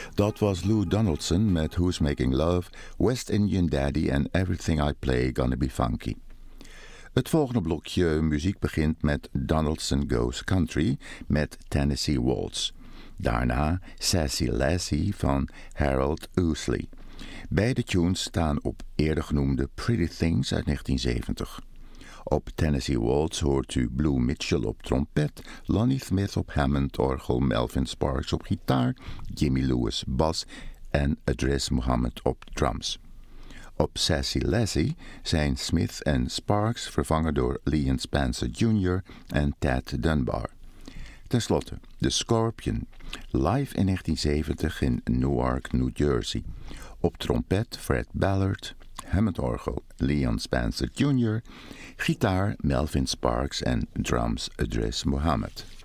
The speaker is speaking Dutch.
Dat was Lou Donaldson met Who's Making Love, West Indian Daddy and Everything I Play Gonna Be Funky. Het volgende blokje muziek begint met Donaldson Goes Country met Tennessee Waltz. Daarna Sassy Lassie van Harold Ousley. Beide tunes staan op eerder genoemde Pretty Things uit 1970. Op Tennessee Waltz hoort u Blue Mitchell op trompet, Lonnie Smith op Hammond-orgel, Melvin Sparks op gitaar, Jimmy Lewis bas en Idris Muhammad op drums. Op Sassy Lassie zijn Smith en Sparks vervangen door Leon Spencer Jr. en Tad Dunbar. Ten slotte The Scorpion, live in 1970 in Newark, New Jersey. Op trompet Fred Ballard, Hammond-orgel Leon Spencer Jr., gitaar Melvin Sparks en drums Idris Muhammad.